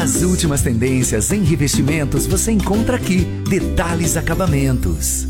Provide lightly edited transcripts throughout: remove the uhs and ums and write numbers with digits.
As últimas tendências em revestimentos você encontra aqui. Detalhes Acabamentos.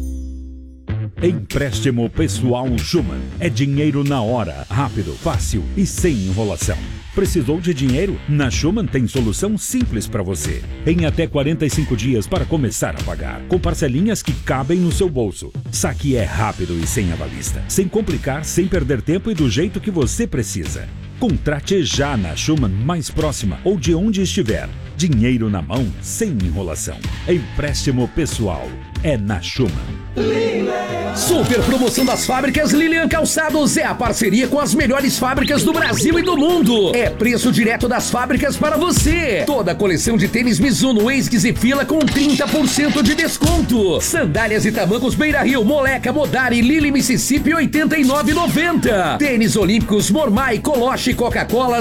Empréstimo Pessoal Schumann. É dinheiro na hora, rápido, fácil e sem enrolação. Precisou de dinheiro? Na Schumann tem solução simples para você. Em até 45 dias para começar a pagar, com parcelinhas que cabem no seu bolso. Saque é rápido e sem avalista, sem complicar, sem perder tempo e do jeito que você precisa. Contrate já na Schumann mais próxima ou de onde estiver. Dinheiro na mão, sem enrolação. Empréstimo pessoal é na Schumann. Super promoção das fábricas Lilian Calçados é a parceria com as melhores fábricas do Brasil e do mundo. É preço direto das fábricas para você. Toda a coleção de tênis Mizuno, ASICS e Fila com 30% de desconto. Sandálias e tamancos Beira Rio, Moleca, Modari, Lili Mississippi, R$ 89,90. Tênis Olímpicos Mormai, Coloche e Coca-Cola, R$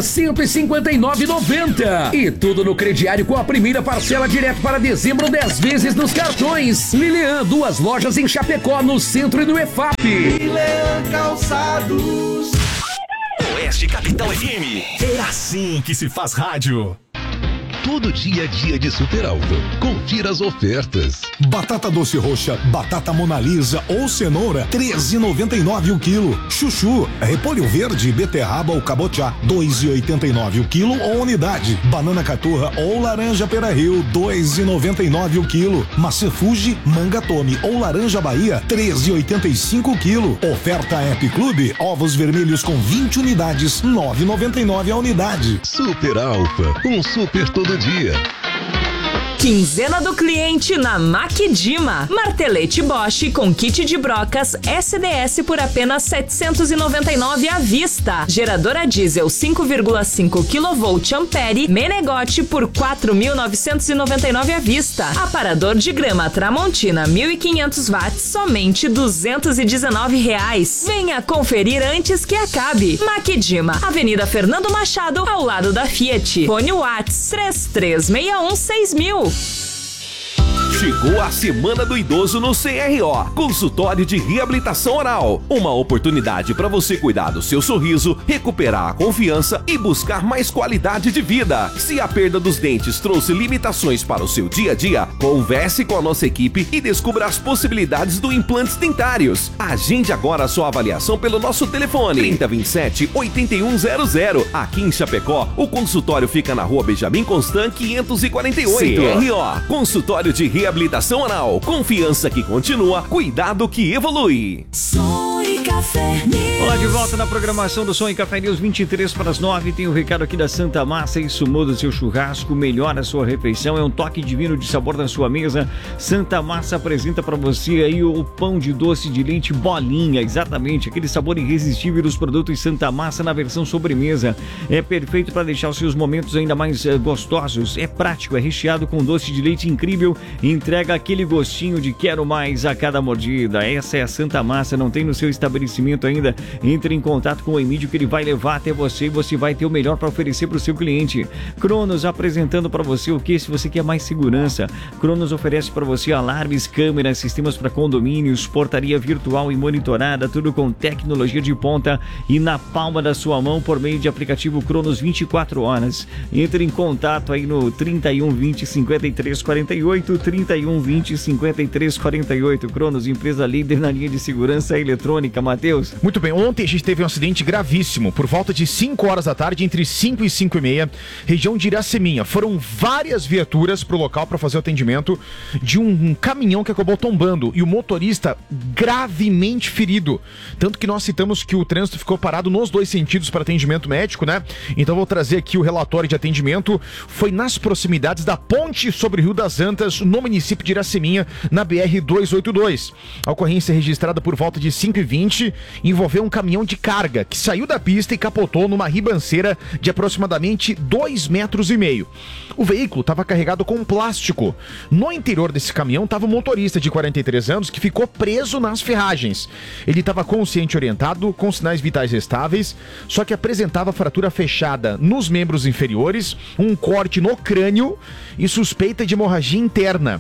159,90. E tudo no crediário com a primeira parcela direto para dezembro, 10 vezes nos cartões. Lilian, 2 lojas em Chapecó, no centro e no EFAP. Lilian Calçados. Oeste Capital FM. É assim que se faz rádio. Todo dia é dia de Super Alto. Confira as ofertas. Batata doce roxa, batata Mona Lisa ou cenoura, R$ 13,99 o quilo. Chuchu, repolho verde, beterraba ou cabotiá, R$ 2,89 o quilo ou unidade. Banana caturra ou laranja Pera Rio, R$ 2,99 o quilo. Maçã Fuji, manga Tome ou laranja Bahia, R$ 13,85 o quilo. Oferta App Clube, ovos vermelhos com 20 unidades, R$ 9,99 a unidade. Super Alfa, um super todo dia. Quinzena do cliente na Maquidima. Martelete Bosch com kit de brocas SDS por apenas R$ 799 à vista. Geradora diesel 5,5 kV Ampere Menegote por R$ 4.999 à vista. Aparador de grama Tramontina 1.500 watts somente R$ 219. Venha conferir antes que acabe. Maquidima, Avenida Fernando Machado, ao lado da Fiat. Fone Watts 33616000. Chegou a Semana do Idoso no CRO, Consultório de Reabilitação Oral. Uma oportunidade para você cuidar do seu sorriso, recuperar a confiança e buscar mais qualidade de vida. Se a perda dos dentes trouxe limitações para o seu dia a dia, converse com a nossa equipe e descubra as possibilidades do implantes dentários. Agende agora a sua avaliação pelo nosso telefone 3027-8100. Aqui em Chapecó, o consultório fica na Rua Benjamin Constant 548. CRO, Consultório de Reabilitação Oral. Confiança que continua, cuidado que evolui. Som e Café News. Olá, de volta na programação do Som e Café News, 8:53. Tem o recado aqui da Santa Massa. Isso muda o seu churrasco, melhora a sua refeição, é um toque divino de sabor na sua mesa. Santa Massa apresenta para você aí o pão de doce de leite bolinha, exatamente, aquele sabor irresistível dos produtos Santa Massa na versão sobremesa. É perfeito para deixar os seus momentos ainda mais gostosos. É prático, é recheado com doce de leite incrível e entrega aquele gostinho de quero mais a cada mordida. Essa é a Santa Massa, não tem no seu estabelecimento ainda? Entre em contato com o Emílio que ele vai levar até você e você vai ter o melhor para oferecer para o seu cliente. Cronos apresentando para você o que? Se você quer mais segurança, Cronos oferece para você alarmes, câmeras, sistemas para condomínios, portaria virtual e monitorada, tudo com tecnologia de ponta e na palma da sua mão por meio de aplicativo Cronos 24 horas. Entre em contato aí no 3120 5348, 3120 5348. Cronos, empresa líder na linha de segurança eletrônica. Matheus. Muito bem, ontem a gente teve um acidente gravíssimo, por volta de 5 horas da tarde, entre 5 e 5 e meia, região de Iraceminha. Foram várias viaturas pro local para fazer o atendimento de um caminhão que acabou tombando e o motorista gravemente ferido. Tanto que nós citamos que o trânsito ficou parado nos dois sentidos para atendimento médico, né? Então vou trazer aqui o relatório de atendimento. Foi nas proximidades da ponte sobre o Rio das Antas, no município de Iraceminha, na BR-282. A ocorrência registrada por volta de 5h20 envolveu um caminhão de carga que saiu da pista e capotou numa ribanceira de aproximadamente 2,5 metros. O veículo estava carregado com plástico. No interior desse caminhão estava um motorista de 43 anos que ficou preso nas ferragens. Ele estava consciente e orientado, com sinais vitais estáveis, só que apresentava fratura fechada nos membros inferiores, um corte no crânio e suspeita de hemorragia interna.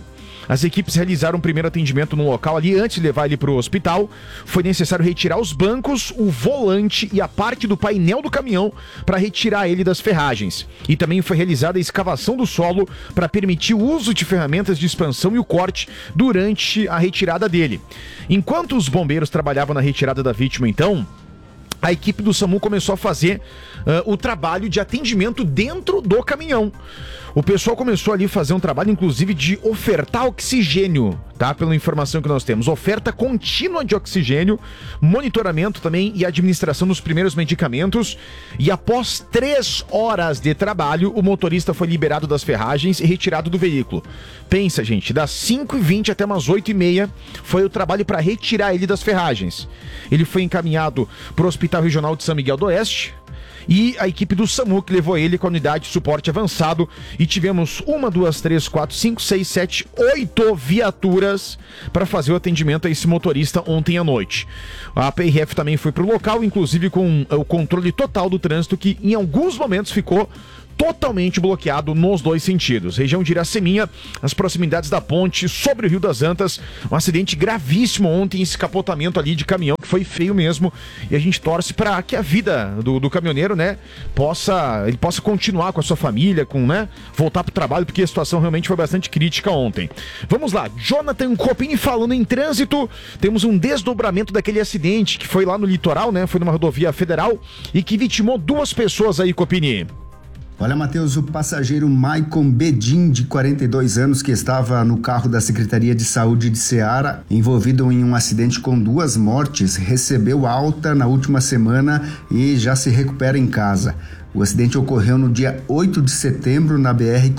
As equipes realizaram o primeiro atendimento no local ali. Antes de levar ele para o hospital, foi necessário retirar os bancos, o volante e a parte do painel do caminhão para retirar ele das ferragens. E também foi realizada a escavação do solo para permitir o uso de ferramentas de expansão e o corte durante a retirada dele. Enquanto os bombeiros trabalhavam na retirada da vítima, então, a equipe do SAMU começou a fazer o trabalho de atendimento dentro do caminhão. O pessoal começou ali a fazer um trabalho, inclusive, de ofertar oxigênio, tá? Pela informação que nós temos. Oferta contínua de oxigênio, monitoramento também e administração dos primeiros medicamentos. E após 3 horas de trabalho, o motorista foi liberado das ferragens e retirado do veículo. Pensa, gente, das 5h20 até umas 8h30 foi o trabalho para retirar ele das ferragens. Ele foi encaminhado para o Hospital Regional de São Miguel do Oeste, e a equipe do SAMU que levou ele com a unidade de suporte avançado, e tivemos 1, 2, 3, 4, 5, 6, 7, 8 viaturas para fazer o atendimento a esse motorista ontem à noite. A PRF também foi para o local, inclusive com o controle total do trânsito, que em alguns momentos ficou totalmente bloqueado nos 2 sentidos. Região de Iraceminha, as proximidades da ponte sobre o Rio das Antas, um acidente gravíssimo ontem, esse capotamento ali de caminhão, que foi feio mesmo, e a gente torce para que a vida do caminhoneiro, né, possa continuar com a sua família, voltar pro trabalho, porque a situação realmente foi bastante crítica ontem. Vamos lá, Jonathan Copini falando em trânsito. Temos um desdobramento daquele acidente que foi lá no litoral, né, foi numa rodovia federal e que vitimou 2 pessoas aí, Copini. Olha, Matheus, o passageiro Maicon Bedin, de 42 anos, que estava no carro da Secretaria de Saúde de Ceará, envolvido em um acidente com 2 mortes, recebeu alta na última semana e já se recupera em casa. O acidente ocorreu no dia 8 de setembro, na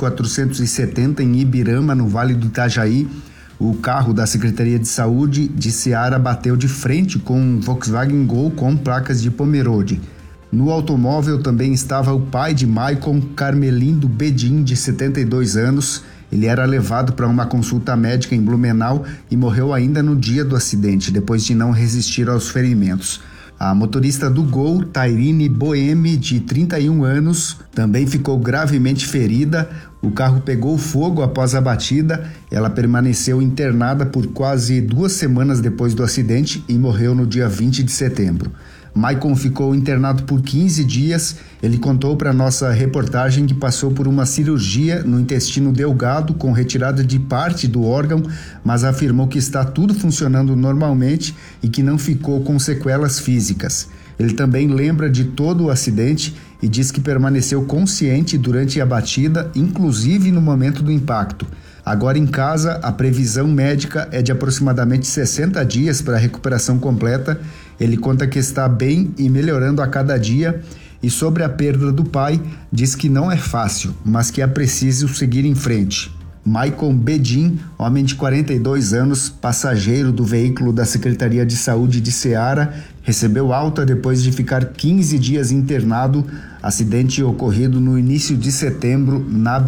BR-470, em Ibirama, no Vale do Itajaí. O carro da Secretaria de Saúde de Ceará bateu de frente com um Volkswagen Gol com placas de Pomerode. No automóvel também estava o pai de Maicon, Carmelindo Bedin, de 72 anos. Ele era levado para uma consulta médica em Blumenau e morreu ainda no dia do acidente, depois de não resistir aos ferimentos. A motorista do Gol, Tairine Boeme, de 31 anos, também ficou gravemente ferida. O carro pegou fogo após a batida. Ela permaneceu internada por quase 2 semanas depois do acidente e morreu no dia 20 de setembro. Maicon ficou internado por 15 dias. Ele contou para nossa reportagem que passou por uma cirurgia no intestino delgado com retirada de parte do órgão, mas afirmou que está tudo funcionando normalmente e que não ficou com sequelas físicas. Ele também lembra de todo o acidente e diz que permaneceu consciente durante a batida, inclusive no momento do impacto. Agora em casa, a previsão médica é de aproximadamente 60 dias para a recuperação completa. Ele conta que está bem e melhorando a cada dia. E sobre a perda do pai, diz que não é fácil, mas que é preciso seguir em frente. Maicon Bedin, homem de 42 anos, passageiro do veículo da Secretaria de Saúde de Ceará, recebeu alta depois de ficar 15 dias internado. Acidente ocorrido no início de setembro na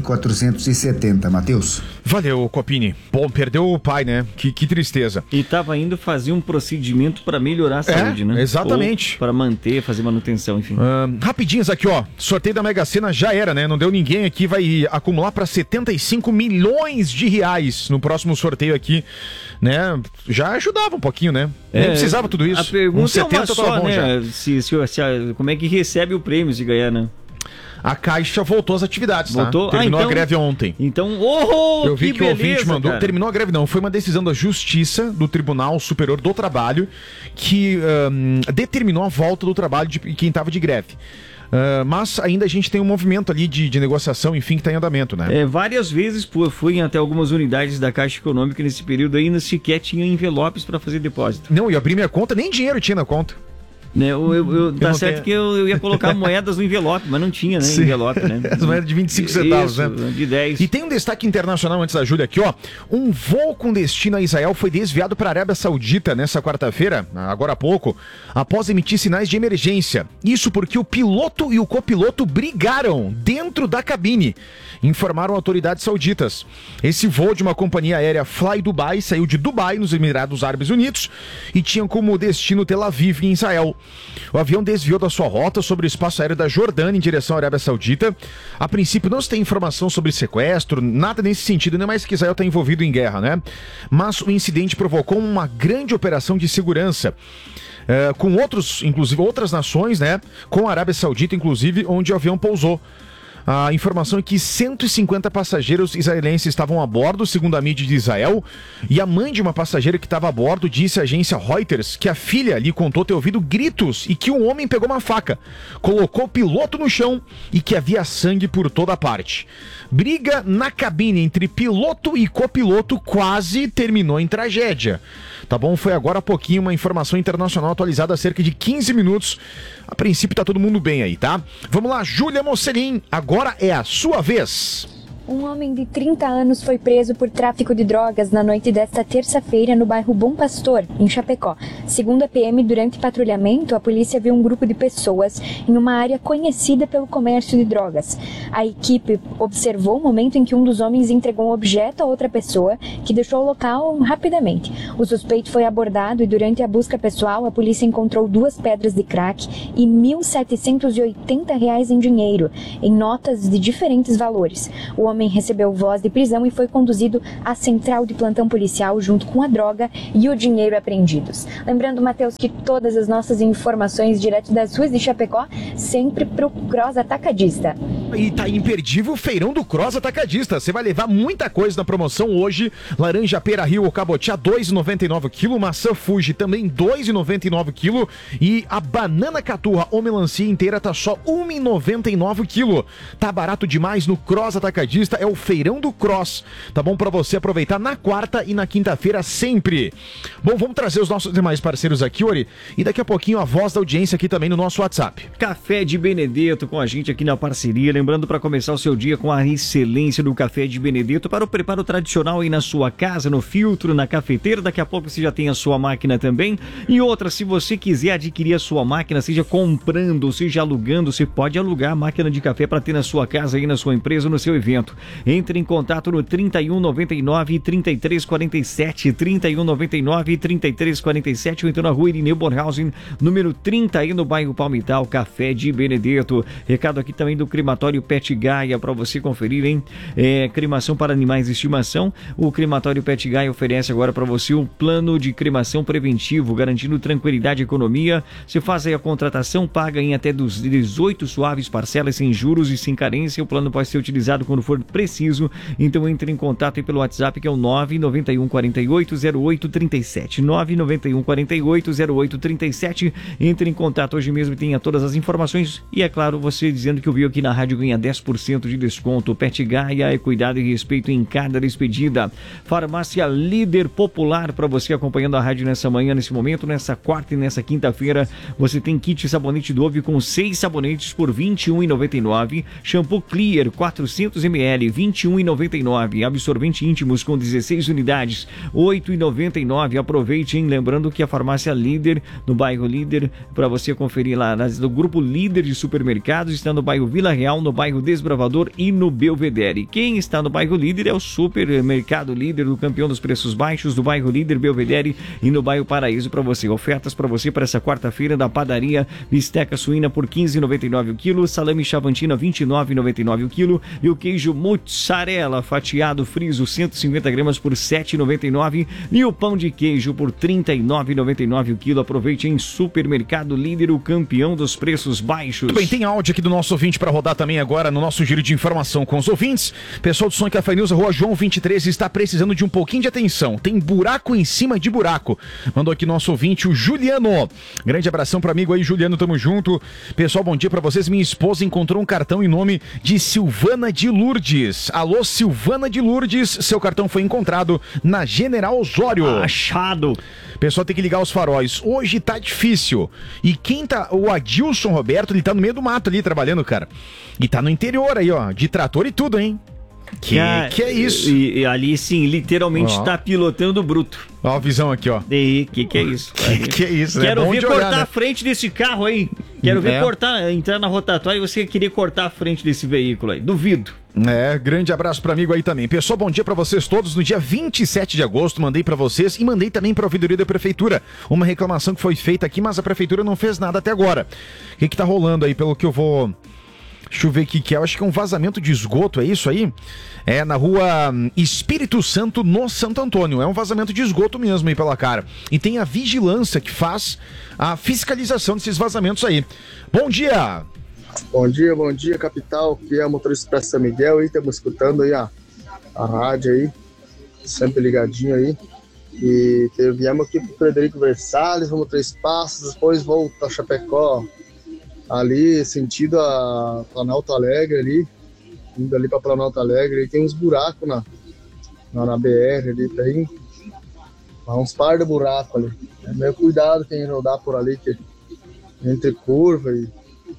BR-470. Matheus. Valeu, Copini. Bom, perdeu o pai, né? Que tristeza. E estava indo fazer um procedimento para melhorar a saúde, né? Exatamente. Para manter, fazer manutenção, enfim. Rapidinhos aqui, ó. Sorteio da Mega Sena já era, né? Não deu ninguém aqui. Vai acumular para 75 milhões de reais no próximo sorteio aqui, né? Já ajudava um pouquinho, né? Nem precisava tudo isso. A pergunta é uma só, né? Já. Como é que recebe o prêmio se ganhar, né? A Caixa voltou às atividades, voltou? Tá? Terminou a greve ontem. Então, eu vi que o ouvinte mandou. Cara. Terminou a greve, não. Foi uma decisão da Justiça, do Tribunal Superior do Trabalho, que determinou a volta do trabalho de quem estava de greve. Mas ainda a gente tem um movimento ali de negociação, enfim, que está em andamento, né? Várias vezes fui até algumas unidades da Caixa Econômica nesse período ainda sequer tinha envelopes para fazer depósito. Não, eu abri minha conta, nem dinheiro tinha na conta. Né, tá certo que eu ia colocar moedas no envelope, mas não tinha, né? Sim. Envelope, né? As moedas de 25 centavos, isso, né? De 10. E tem um destaque internacional antes da Júlia aqui, ó. Um voo com destino a Israel foi desviado para a Arábia Saudita nessa quarta-feira, agora há pouco, após emitir sinais de emergência. Isso porque o piloto e o copiloto brigaram dentro da cabine, informaram autoridades sauditas. Esse voo de uma companhia aérea Fly Dubai saiu de Dubai, nos Emirados Árabes Unidos, e tinha como destino Tel Aviv, em Israel. O avião desviou da sua rota sobre o espaço aéreo da Jordânia em direção à Arábia Saudita. A princípio não se tem informação sobre sequestro, nada nesse sentido, nem mais que Israel está envolvido em guerra, né? Mas o incidente provocou uma grande operação de segurança. Com outras nações, né? Com a Arábia Saudita, inclusive, onde o avião pousou. A informação é que 150 passageiros israelenses estavam a bordo, segundo a mídia de Israel, e a mãe de uma passageira que estava a bordo disse à agência Reuters que a filha lhe contou ter ouvido gritos e que um homem pegou uma faca, colocou o piloto no chão e que havia sangue por toda parte. Briga na cabine entre piloto e copiloto quase terminou em tragédia. Tá bom? Foi agora há pouquinho uma informação internacional atualizada há cerca de 15 minutos. A princípio tá todo mundo bem aí, tá? Vamos lá, Júlia Mocelin, agora é a sua vez. Um homem de 30 anos foi preso por tráfico de drogas na noite desta terça-feira no bairro Bom Pastor, em Chapecó. Segundo a PM, durante patrulhamento, a polícia viu um grupo de pessoas em uma área conhecida pelo comércio de drogas. A equipe observou o momento em que um dos homens entregou um objeto a outra pessoa, que deixou o local rapidamente. O suspeito foi abordado e durante a busca pessoal, a polícia encontrou 2 pedras de crack e R$ 1.780 em dinheiro, em notas de diferentes valores. O homem recebeu voz de prisão e foi conduzido à central de plantão policial junto com a droga e o dinheiro apreendidos. Lembrando, Matheus, que todas as nossas informações direto das ruas de Chapecó sempre pro Cross Atacadista. E tá imperdível o feirão do Cross Atacadista. Você vai levar muita coisa na promoção hoje. Laranja Pera Rio ou Cabotiá, R$ 2,99 o quilo. Maçã Fuji também R$ 2,99 o quilo. E a banana caturra ou melancia inteira tá só R$ 1,99 o quilo. Tá barato demais no Cross Atacadista. É o feirão do Cross, tá bom? Pra você aproveitar na quarta e na quinta-feira sempre. Bom, vamos trazer os nossos demais parceiros aqui, Ori, e daqui a pouquinho a voz da audiência aqui também no nosso WhatsApp. Café de Benedetto com a gente aqui na parceria, lembrando para começar o seu dia com a excelência do Café de Benedetto para o preparo tradicional aí na sua casa, no filtro, na cafeteira. Daqui a pouco você já tem a sua máquina também. E outra, se você quiser adquirir a sua máquina, seja comprando, seja alugando, você pode alugar a máquina de café para ter na sua casa aí, na sua empresa, no seu evento. Entre em contato no 3199 3347, 3199 3347, ou então na rua Irineu Bornhausen, número 30, aí no bairro Palmital, Café de Benedetto. Recado aqui também do crematório Pet Gaia para você conferir, hein? Cremação para animais de estimação. O crematório Pet Gaia oferece agora para você um plano de cremação preventivo, garantindo tranquilidade e economia. Você faz aí a contratação, paga em até 18 suaves parcelas sem juros e sem carência. O plano pode ser utilizado quando for preciso, então entre em contato aí pelo WhatsApp, que é o 991 48 08 37, 991 48 08 37. Entre em contato hoje mesmo e tenha todas as informações. E é claro, você dizendo que ouviu aqui na rádio ganha 10% de desconto. Pet Gaia é cuidado e respeito em cada despedida. Farmácia Líder Popular, para você acompanhando a rádio nessa manhã, nesse momento, nessa quarta e nessa quinta-feira, você tem kit sabonete Dove com 6 sabonetes por R$ 21,99. Shampoo Clear 400 ml, R$ 21,99. Absorvente íntimos com 16 unidades, R$ 8,99. Aproveite, hein? Lembrando que a farmácia Líder, no bairro Líder, para você conferir lá do grupo Líder de supermercados, está no bairro Vila Real, no bairro Desbravador e no Belvedere. Quem está no bairro Líder é o supermercado Líder, do campeão dos preços baixos, do bairro Líder, Belvedere e no bairro Paraíso para você. Ofertas para você para essa quarta-feira da padaria: bisteca suína por R$ 15,99 o quilo, salame chavantina R$ 29,99 o quilo e o queijo mussarela fatiado friso 150 gramas por R$ 7,99 e o pão de queijo por R$ 39,99 o quilo. Aproveite em Supermercado Líder, o campeão dos preços baixos. Muito bem, tem áudio aqui do nosso ouvinte para rodar também agora no nosso giro de informação com os ouvintes. Pessoal do Som Café News, Rua João 23, está precisando de um pouquinho de atenção. Tem buraco em cima de buraco. Mandou aqui nosso ouvinte, o Juliano. Grande abração para amigo aí, Juliano, tamo junto. Pessoal, bom dia para vocês. Minha esposa encontrou um cartão em nome de Silvana de Lourdes. Alô, Silvana de Lourdes, seu cartão foi encontrado na General Osório. Achado. Pessoal, tem que ligar os faróis. Hoje tá difícil. E quem tá... O Adilson Roberto, ele tá no meio do mato ali trabalhando, cara. E tá no interior aí, ó. De trator e tudo, hein? Que é isso? E ali, sim, literalmente tá pilotando o bruto. Ó a visão aqui, ó. E que é isso? Que é isso, Quero né? ver de cortar olhar, né? a frente desse carro aí. Quero ver entrar na rotatória e você querer cortar a frente desse veículo aí. Duvido. Grande abraço para amigo aí também. Pessoal, bom dia para vocês todos. No dia 27 de agosto, mandei para vocês e mandei também para a ouvidoria da prefeitura uma reclamação que foi feita aqui, mas a prefeitura não fez nada até agora. O que tá rolando aí, pelo que eu vou... Deixa eu ver o que é. Eu acho que é um vazamento de esgoto, é isso aí? É na rua Espírito Santo, no Santo Antônio. É um vazamento de esgoto mesmo aí pela cara. E tem a vigilância que faz a fiscalização desses vazamentos aí. Bom dia! Bom dia, capital. Aqui é o motorista Expresso São Miguel aí. Estamos escutando aí a rádio aí. Sempre ligadinho aí. E viemos aqui pro Frederico Versalhes, vamos 3 passos, depois volta a Chapecó. Ali, sentido a Planalto Alegre ali, indo ali pra Planalto Alegre, aí tem uns buracos na BR ali, tem uns par de buracos ali. É meio cuidado quem rodar por ali, que entre curva e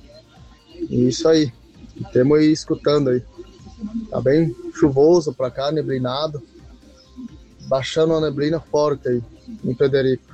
isso aí. Temos aí escutando aí. Tá bem chuvoso pra cá, neblinado, baixando a neblina forte aí em Frederico.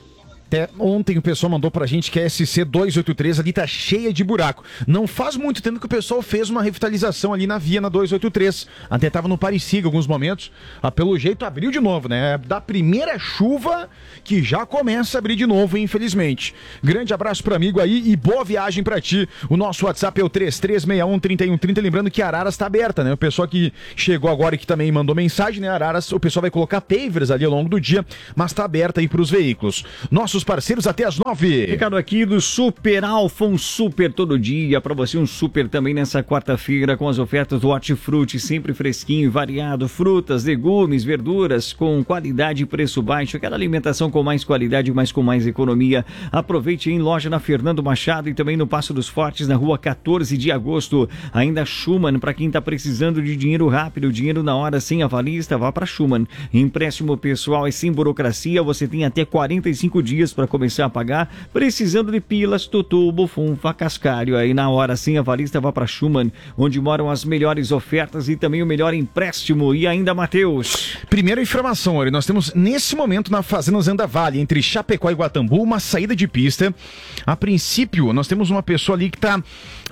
Até ontem o pessoal mandou pra gente que a SC 283 ali tá cheia de buraco. Não faz muito tempo que o pessoal fez uma revitalização ali na via na 283. Até tava no Parisiga alguns momentos. Pelo jeito abriu de novo, né? Da primeira chuva que já começa a abrir de novo, infelizmente. Grande abraço pro amigo aí e boa viagem pra ti. O nosso WhatsApp é o 33613130. Lembrando que Araras tá aberta, né? O pessoal que chegou agora e que também mandou mensagem, né? Araras, o pessoal vai colocar pavers ali ao longo do dia, mas tá aberta aí pros veículos. Nossos parceiros até as 9. Recado aqui do Super Alfa, um super todo dia, pra você um super também nessa quarta-feira com as ofertas do Hortifruti, sempre fresquinho e variado, frutas, legumes, verduras com qualidade e preço baixo, aquela alimentação com mais qualidade, mas com mais economia. Aproveite em loja na Fernando Machado e também no Passo dos Fortes, na rua 14 de agosto. Ainda Schumann, pra quem tá precisando de dinheiro rápido, dinheiro na hora, sem avalista, vá pra Schumann. Empréstimo pessoal é sem burocracia, você tem até 45 dias para começar a pagar, precisando de pilas, tutu, bufunfa, cascário, aí na hora sem avalista vá para Schumann, onde moram as melhores ofertas e também o melhor empréstimo. E ainda, Matheus, primeira informação, olha, nós temos nesse momento na Fazenda Zanda Vale, entre Chapecó e Guatambu, uma saída de pista. A princípio, nós temos uma pessoa ali que está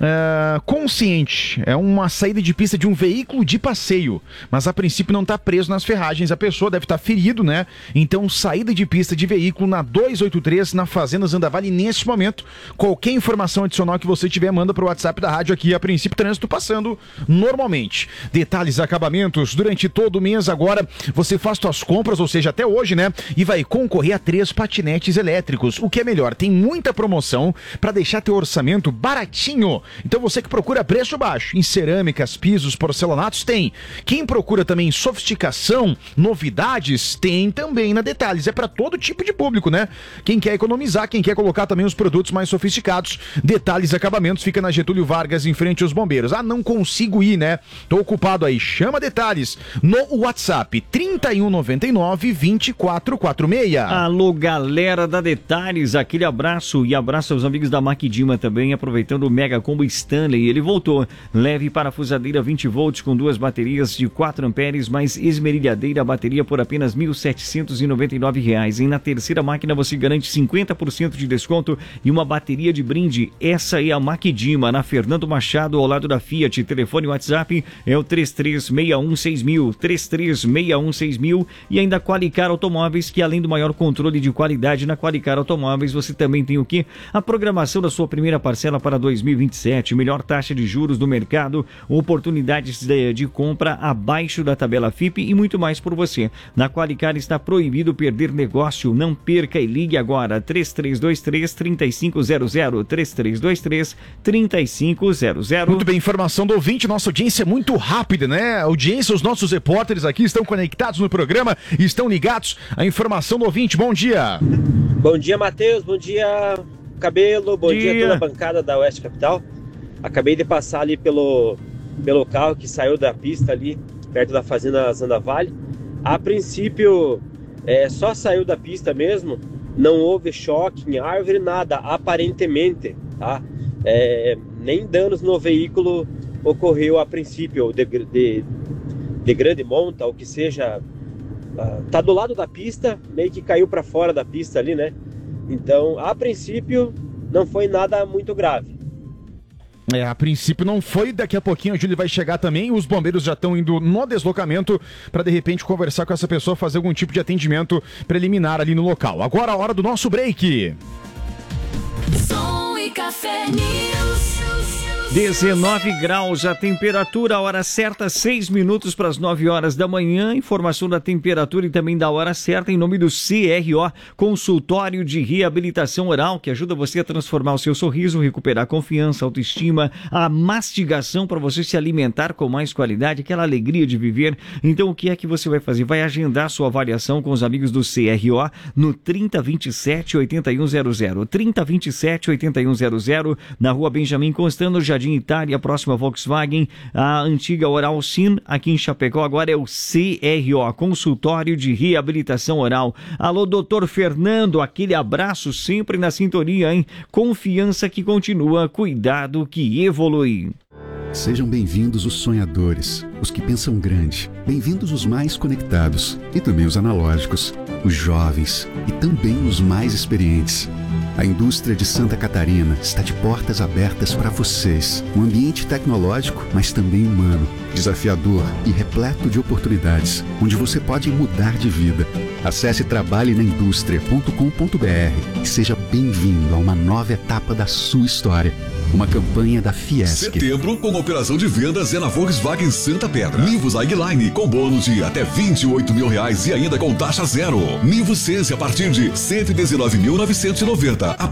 consciente, é uma saída de pista de um veículo de passeio, mas a princípio não está preso nas ferragens, a pessoa deve estar ferido, né? Então, saída de pista de veículo na 283 na Fazenda Zanda Vale. Neste momento, qualquer informação adicional que você tiver, manda para o WhatsApp da rádio aqui. A princípio, trânsito passando normalmente. Detalhes Acabamentos, durante todo o mês agora você faz suas compras, ou seja, até hoje, né? E vai concorrer a 3 patinetes elétricos. O que é melhor, tem muita promoção para deixar teu orçamento baratinho. Então você que procura preço baixo em cerâmicas, pisos, porcelanatos, tem. Quem procura também sofisticação, novidades, tem também na Detalhes. É para todo tipo de público, né? Quem quer economizar, quem quer colocar também os produtos mais sofisticados. Detalhes Acabamentos fica na Getúlio Vargas, em frente aos bombeiros. Não consigo ir, né? Tô ocupado aí. Chama Detalhes no WhatsApp 3199-2446. Alô, galera da Detalhes, aquele abraço e abraço aos amigos da Maquidima também, aproveitando o Mega Combo Stanley. Ele voltou. Leve parafusadeira 20 volts com 2 baterias de 4 amperes, mais esmerilhadeira bateria por apenas R$ 1.799. E na terceira máquina você garante 50% de desconto e uma bateria de brinde. Essa é a Maquidima, na Fernando Machado, ao lado da Fiat. Telefone WhatsApp é o 33616000, 33616000. E ainda Qualicar Automóveis, que além do maior controle de qualidade na Qualicar Automóveis, você também tem o quê? A programação da sua primeira parcela para 2027, melhor taxa de juros do mercado, oportunidades de compra abaixo da tabela FIP e muito mais por você. Na Qualicar está proibido perder negócio. Não perca e ligue agora, 3323-3500, 3323-3500. Muito bem, informação do ouvinte, nossa audiência é muito rápida, né? A audiência, os nossos repórteres aqui estão conectados no programa, estão ligados. A informação do ouvinte, bom dia. Bom dia, Matheus, bom dia, Cabelo, bom dia a toda a bancada da Oeste Capital. Acabei de passar ali pelo carro que saiu da pista ali, perto da Fazenda Zanda Vale. A princípio, só saiu da pista mesmo, não houve choque em árvore, nada, aparentemente, tá? Nem danos no veículo ocorreu a princípio, de grande monta, ou que seja, tá do lado da pista, meio que caiu para fora da pista ali, né? Então, a princípio, não foi nada muito grave. A princípio não foi, daqui a pouquinho a Júlia vai chegar também, os bombeiros já estão indo no deslocamento para de repente conversar com essa pessoa, fazer algum tipo de atendimento preliminar ali no local. Agora a hora do nosso break. Som e Café News. 19 graus a temperatura, a hora certa, 6 minutos para as 9 horas da manhã. Informação da temperatura e também da hora certa em nome do CRO, Consultório de Reabilitação Oral, que ajuda você a transformar o seu sorriso, recuperar a confiança, autoestima, a mastigação para você se alimentar com mais qualidade, aquela alegria de viver. Então o que é que você vai fazer? Vai agendar sua avaliação com os amigos do CRO no 3027-8100. 3027-8100, na rua Benjamin Constant, no Jardim Itália, próxima Volkswagen, a antiga Oral Sim, aqui em Chapecó, agora é o CRO, Consultório de Reabilitação Oral. Alô, doutor Fernando, aquele abraço sempre na sintonia, hein? Confiança que continua, cuidado que evolui. Sejam bem-vindos os sonhadores, os que pensam grande, bem-vindos os mais conectados e também os analógicos, os jovens e também os mais experientes. A indústria de Santa Catarina está de portas abertas para vocês. Um ambiente tecnológico, mas também humano, desafiador e repleto de oportunidades, onde você pode mudar de vida. Acesse trabalhenaindustria.com.br e seja bem-vindo a uma nova etapa da sua história. Uma campanha da Fiesc. Setembro, com operação de vendas é na Volkswagen Santa Pedra. Nivo Zagline, com bônus de até R$28 mil e ainda com taxa zero. Nivo Sense a partir de R$119.990.